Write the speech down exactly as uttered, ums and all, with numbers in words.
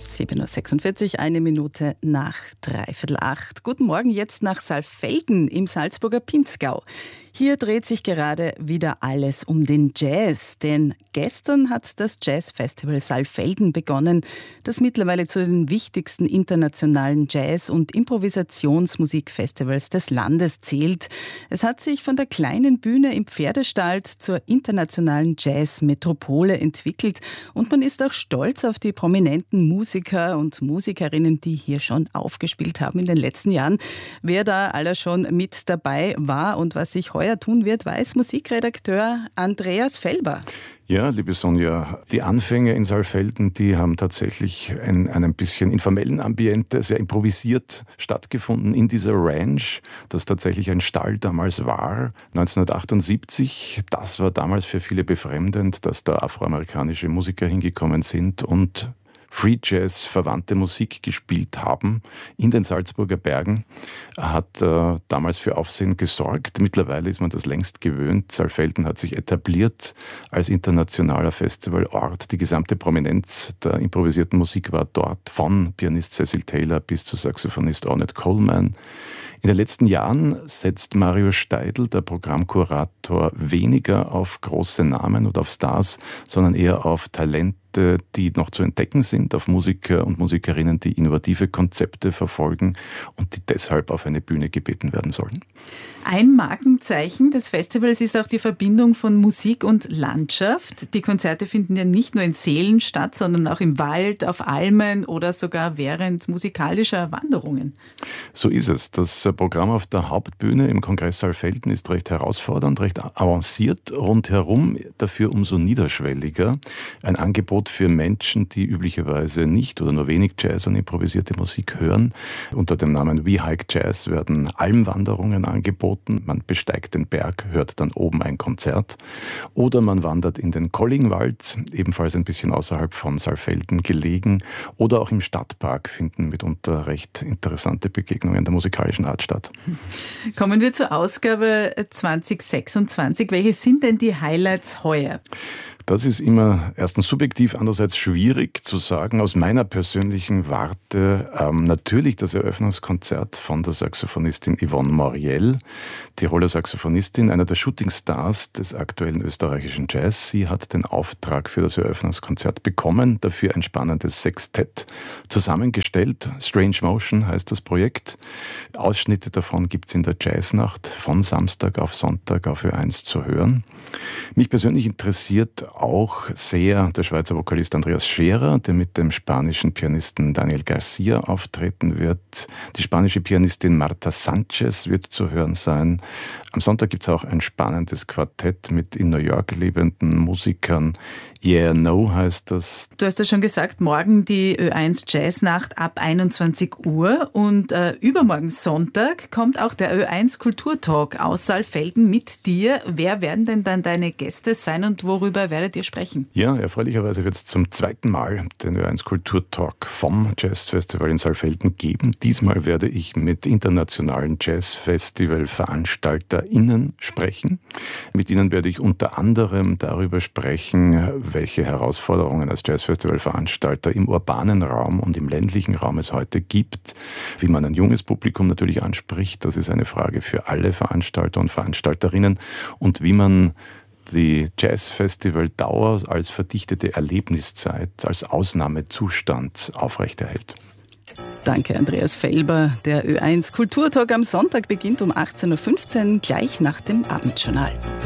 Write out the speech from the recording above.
sieben Uhr sechsundvierzig, eine Minute nach dreiviertel acht. Guten Morgen jetzt nach Saalfelden im Salzburger Pinzgau. Hier dreht sich gerade wieder alles um den Jazz, denn gestern hat das Jazzfestival Saalfelden begonnen, das mittlerweile zu den wichtigsten internationalen Jazz- und Improvisationsmusikfestivals des Landes zählt. Es hat sich von der kleinen Bühne im Pferdestall zur internationalen Jazz-Metropole entwickelt und man ist auch stolz auf die prominenten Musiker und Musikerinnen, die hier schon aufgespielt haben in den letzten Jahren. Wer da aller schon mit dabei war und was sich heute tun wird, weiß Musikredakteur Andreas Felber. Ja, liebe Sonja, die Anfänge in Saalfelden, die haben tatsächlich in einem bisschen informellen Ambiente, sehr improvisiert stattgefunden in dieser Ranch, das tatsächlich ein Stall damals war, neunzehnhundertachtundsiebzig. Das war damals für viele befremdend, dass da afroamerikanische Musiker hingekommen sind und Free Jazz verwandte Musik gespielt haben in den Salzburger Bergen, hat äh, damals für Aufsehen gesorgt. Mittlerweile ist man das längst gewöhnt. Saalfelden hat sich etabliert als internationaler Festivalort. Die gesamte Prominenz der improvisierten Musik war dort, von Pianist Cecil Taylor bis zu Saxophonist Ornette Coleman. In den letzten Jahren setzt Mario Steidl, der Programmkurator, weniger auf große Namen oder auf Stars, sondern eher auf Talente, die noch zu entdecken sind, auf Musiker und Musikerinnen, die innovative Konzepte verfolgen und die deshalb auf eine Bühne gebeten werden sollen. Ein Markenzeichen des Festivals ist auch die Verbindung von Musik und Landschaft. Die Konzerte finden ja nicht nur in Sälen statt, sondern auch im Wald, auf Almen oder sogar während musikalischer Wanderungen. So ist es. Das Programm auf der Hauptbühne im Kongress Saalfelden ist recht herausfordernd, recht avanciert, rundherum dafür umso niederschwelliger. Ein Angebot für Menschen, die üblicherweise nicht oder nur wenig Jazz und improvisierte Musik hören. Unter dem Namen We Hike Jazz werden Almwanderungen angeboten. Man besteigt den Berg, hört dann oben ein Konzert. Oder man wandert in den Kollingwald, ebenfalls ein bisschen außerhalb von Saalfelden gelegen. Oder auch im Stadtpark finden mitunter recht interessante Begegnungen der musikalischen Art statt. Kommen wir zur Ausgabe zwanzig sechsundzwanzig. Welche sind denn die Highlights heuer? Das ist immer erstens subjektiv, andererseits schwierig zu sagen. Aus meiner persönlichen Warte ähm, natürlich das Eröffnungskonzert von der Saxophonistin Yvonne Moriel, Tiroler Saxophonistin, einer der Shootingstars des aktuellen österreichischen Jazz. Sie hat den Auftrag für das Eröffnungskonzert bekommen, dafür ein spannendes Sextett zusammengestellt. Strange Motion heißt das Projekt. Ausschnitte davon gibt es in der Jazznacht von Samstag auf Sonntag auf Ö eins zu hören. Mich persönlich interessiert auch sehr der Schweizer Vokalist Andreas Scherer, der mit dem spanischen Pianisten Daniel Garcia auftreten wird. Die spanische Pianistin Marta Sanchez wird zu hören sein. Am Sonntag gibt es auch ein spannendes Quartett mit in New York lebenden Musikern. Yeah, No heißt das. Du hast ja schon gesagt, morgen die Ö eins Jazznacht ab einundzwanzig Uhr und äh, übermorgen Sonntag kommt auch der Ö eins Kulturtalk aus Saalfelden mit dir. Wer werden denn dann deine Gäste sein und worüber werdet ihr sprechen? Ja, erfreulicherweise wird es zum zweiten Mal den Ö eins Kulturtalk vom Jazzfestival in Saalfelden geben. Diesmal werde ich mit internationalen Jazzfestival-VeranstalterInnen sprechen. Mit ihnen werde ich unter anderem darüber sprechen, welche Herausforderungen als Jazzfestival-Veranstalter im urbanen Raum und im ländlichen Raum es heute gibt, wie man ein junges Publikum natürlich anspricht. Das ist eine Frage für alle Veranstalter und Veranstalterinnen und wie man die Jazzfestival-Dauer als verdichtete Erlebniszeit, als Ausnahmezustand aufrechterhält. Danke, Andreas Felber. Der Ö eins Kulturtalk am Sonntag beginnt um achtzehn Uhr fünfzehn, gleich nach dem Abendjournal.